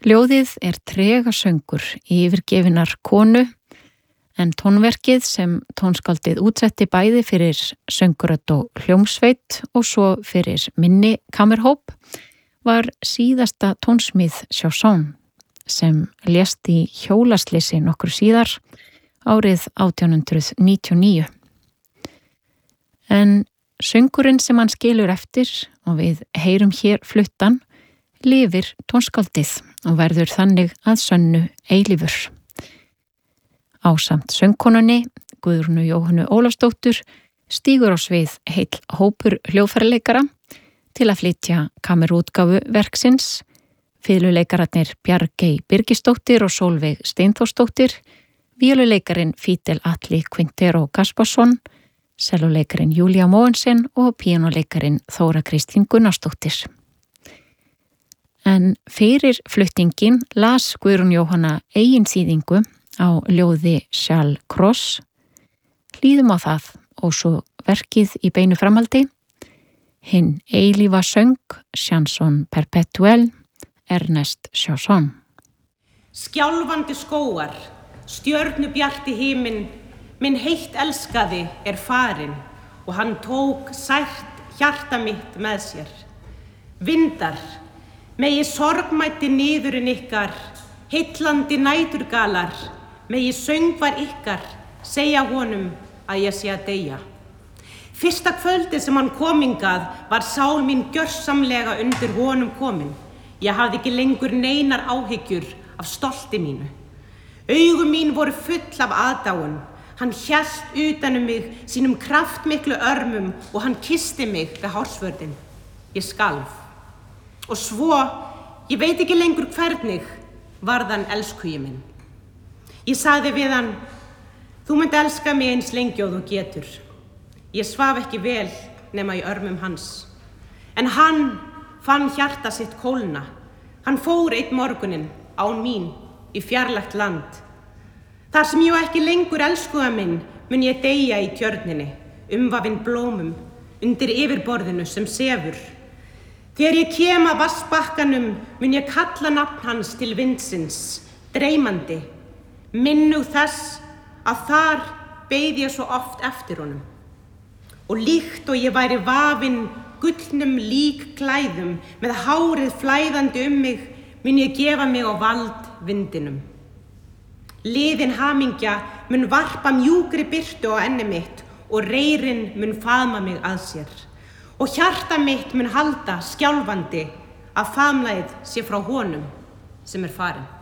Ljóðið trega söngur yfirgefinnar konu, en tónverkið sem tónskáldið útsetti bæði fyrir söngurödd og hljómsveit og svo fyrir minni kammerhóp var síðasta tónsmíð Chausson sem lést í hjólaslysi nokkur síðar árið 1899. En söngurinn sem hann skilur eftir og við heyrum hér fluttan lifir tónskáldið og verður þannig að sönnu eilífur. Ásamt söngkonunni Guðrúnu Jóhönnu Ólafsdóttur stígur á svið heill hópur hljóðfæraleikara til að flytja kammerútgáfu verksins. Fiðluleikararnir Bjargey Birgisdóttir og Sólveig Steinþórsdóttir, víóluleikarin Fídel Atli Quintero Gasparsson, selluleikarin Júlía Mogensen og píanóleikarin Þóra Kristín Gunnarsdóttir. En fyrir flutningin las Guðrún Jóhanna eigin þýðingu á ljóði Charles Cross. Hlýðum á það og svo verkið í beinu framhaldi. Hinn eilífa söng, Chanson perpétuelle, Ernest Chausson. Skjálfandi skógar, stjörnubjarti himinn, minn heitt elskaði farinn og hann tók sært hjarta mitt með sér. Vindar, megi sorgmæddi niðurinn ykkar, heillandi næturgalar, megi söngvar ykkar segja honum að ég sé að deyja. Fyrsta kvöldið sem hann kom hingað var sál mín gjörsamlega undir honum komin. Ég hafði ekki lengur neinar áhyggjur af stolti mínu. Augu mín voru full af aðdáun. Hann hélt utan mig sínum kraftmiklu örmum og hann kyssti mig við hársvörðin. Ég skalf. Og svo, ég veit ekki lengur hvernig, varð hann elskugi minn. Ég sagði við hann, þú munt elska mig eins lengi og þú getur. Ég svaf ekki vel nema í örmum hans. En hann fann hjarta sitt kólna. Hann fór einn morguninn án mín í fjarlægt land. Þar sem ég ekki lengur elskuga minn mun ég deyja í tjörninni, umvafin blómum, undir yfirborðinu sem sefur. Þegar ég kem að vatnsbakkanum mun ég kalla nafn hans til vindsins, dreymandi, minnug þess að þar beið ég svo oft eftir honum. Og líkt og ég væri vafin gullnum líkklæðum með hárið flæðandi mig mun ég gefa mig á vald vindinum. Liðin hamingja mun varpa mjúkri birtu á enni mitt og reyrinn mun faðma mig að sér. Og hjarta mitt mun halda skjálfandi að faðmlagið sé frá honum sem farinn.